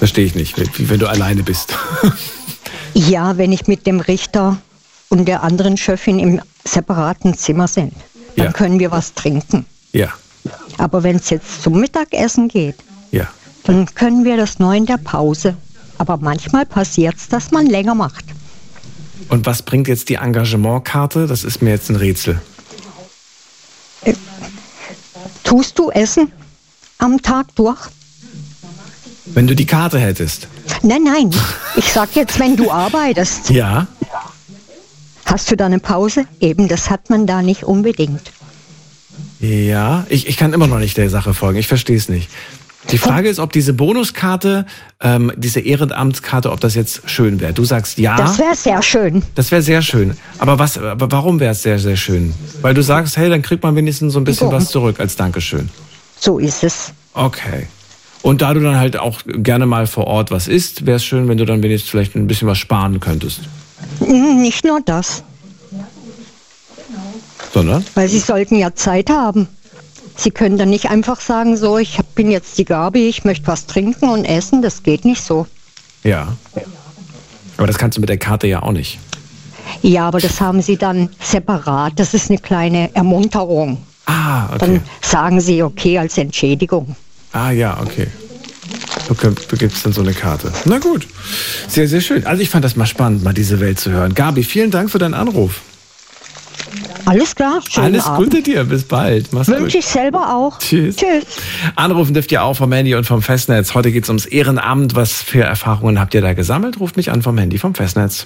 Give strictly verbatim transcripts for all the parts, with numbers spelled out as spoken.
Verstehe ich nicht, wie wenn du alleine bist. Ja, wenn ich mit dem Richter und der anderen Chefin im separaten Zimmer sind, dann ja. können wir was trinken. Ja. Aber wenn es jetzt zum Mittagessen geht, ja. dann können wir das nur in der Pause. Aber manchmal passiert es, dass man länger macht. Und was bringt jetzt die Engagementkarte? Das ist mir jetzt ein Rätsel. Äh, tust du Essen am Tag durch? Wenn du die Karte hättest. Nein, nein. Ich sag jetzt, wenn du arbeitest. Ja. Hast du da eine Pause? Eben, das hat man da nicht unbedingt. Ja, ich, ich kann immer noch nicht der Sache folgen. Ich verstehe es nicht. Die Frage ist, ob diese Bonuskarte, ähm, diese Ehrenamtskarte, ob das jetzt schön wäre. Du sagst ja. Das wäre sehr schön. Das wäre sehr schön. Aber was? Aber warum wäre es sehr, sehr schön? Weil du sagst, hey, dann kriegt man wenigstens so ein bisschen was zurück als Dankeschön. So ist es. Okay. Und da du dann halt auch gerne mal vor Ort was isst, wäre es schön, wenn du dann wenigstens vielleicht ein bisschen was sparen könntest. Nicht nur das. Sondern? Weil sie sollten ja Zeit haben. Sie können dann nicht einfach sagen, so, ich bin jetzt die Gabi, ich möchte was trinken und essen. Das geht nicht so. Ja. Aber das kannst du mit der Karte ja auch nicht. Ja, aber das haben sie dann separat. Das ist eine kleine Ermunterung. Ah, okay. Dann sagen sie, okay, als Entschädigung. Ah ja, okay. Du, du gibst dann so eine Karte. Na gut, sehr, sehr schön. Also ich fand das mal spannend, mal diese Welt zu hören. Gabi, vielen Dank für deinen Anruf. Alles klar, schönen Alles Abend. Gute dir, bis bald. Mach's Wünsche gut. ich selber auch. Tschüss. Tschüss. Anrufen dürft ihr auch vom Handy und vom Festnetz. Heute geht's ums Ehrenamt. Was für Erfahrungen habt ihr da gesammelt? Ruft mich an vom Handy, vom Festnetz.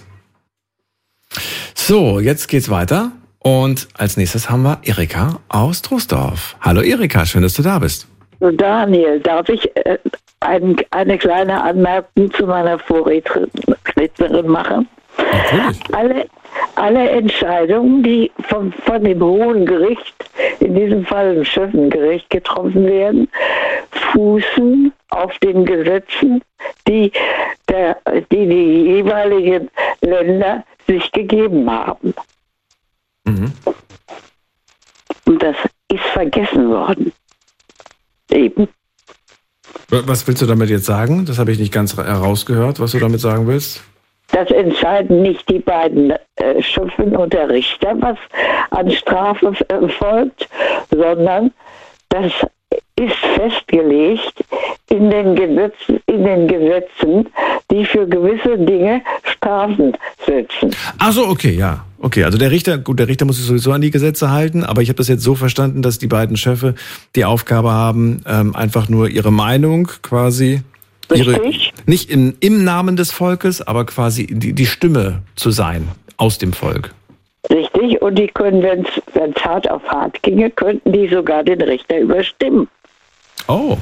So, jetzt geht's weiter. Und als nächstes haben wir Erika aus Troisdorf. Hallo Erika, schön, dass du da bist. Daniel, darf ich äh, ein, eine kleine Anmerkung zu meiner Vorrednerin machen? Natürlich. Alle, alle Entscheidungen, die von, von dem Hohen Gericht, in diesem Fall dem Schöffengericht, getroffen werden, fußen auf den Gesetzen, die, der, die die jeweiligen Länder sich gegeben haben. Mhm. Und das ist vergessen worden. Eben. Was willst du damit jetzt sagen? Das habe ich nicht ganz herausgehört, was du damit sagen willst. Das entscheiden nicht die beiden äh, Schöffen und der Richter, was an Strafe äh, folgt, sondern das ist festgelegt in den Gesetzen, in den Gesetzen, die für gewisse Dinge Strafen setzen. Ach so, okay, ja. Okay, also der Richter, gut, der Richter muss sich sowieso an die Gesetze halten, aber ich habe das jetzt so verstanden, dass die beiden Chefe die Aufgabe haben, ähm, einfach nur ihre Meinung quasi, ihre, nicht im, im Namen des Volkes, aber quasi die, die Stimme zu sein aus dem Volk. Richtig, und die können, wenn es hart auf hart ginge, könnten die sogar den Richter überstimmen. Oh.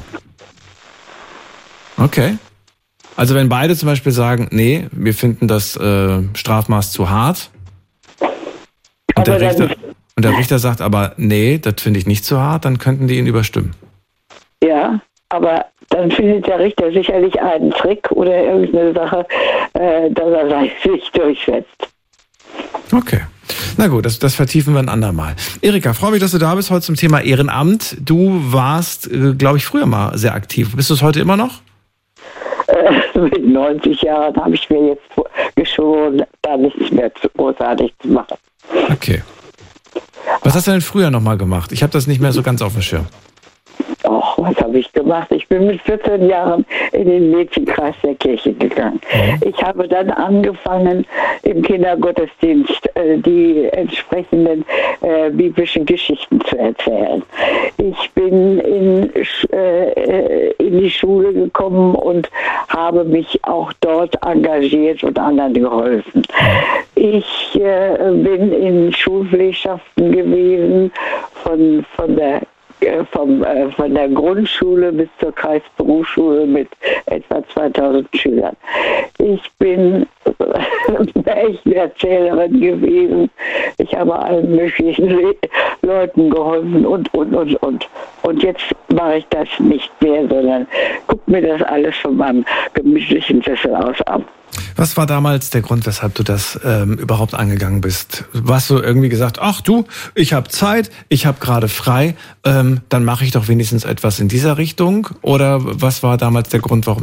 Okay. Also wenn beide zum Beispiel sagen, nee, wir finden das äh, Strafmaß zu hart, und der, Richter, und der Richter sagt aber, nee, das finde ich nicht zu hart, dann könnten die ihn überstimmen. Ja, aber dann findet der Richter sicherlich einen Trick oder irgendeine Sache, äh, dass er sich durchsetzt. Okay. Na gut, das, das vertiefen wir ein andermal. Erika, freue mich, dass du da bist heute zum Thema Ehrenamt. Du warst, äh, glaube ich, früher mal sehr aktiv. Bist du es heute immer noch? Äh, mit neunzig Jahren habe ich mir jetzt geschworen, da nichts mehr zu großartig zu machen. Okay. Was hast du denn früher nochmal gemacht? Ich habe das nicht mehr so ganz auf dem Schirm. Och, was habe ich gemacht? Ich bin mit vierzehn Jahren in den Mädchenkreis der Kirche gegangen. Mhm. Ich habe dann angefangen, im Kindergottesdienst äh, die entsprechenden äh, biblischen Geschichten zu erzählen. Ich bin in, äh, in die Schule gekommen und habe mich auch dort engagiert und anderen geholfen. Ich äh, bin in Schulpflegschaften gewesen, von, von der Vom, äh, von der Grundschule bis zur Kreisberufsschule mit etwa zweitausend Schülern. Ich bin echt eine Erzählerin gewesen. Ich habe allen möglichen Le- Leuten geholfen und, und, und, und. Und jetzt mache ich das nicht mehr, sondern gucke mir das alles von meinem gemütlichen Sessel aus an. Was war damals der Grund, weshalb du das ähm, überhaupt angegangen bist? Warst du irgendwie gesagt, ach du, ich habe Zeit, ich habe gerade frei, ähm, dann mache ich doch wenigstens etwas in dieser Richtung? Oder was war damals der Grund, warum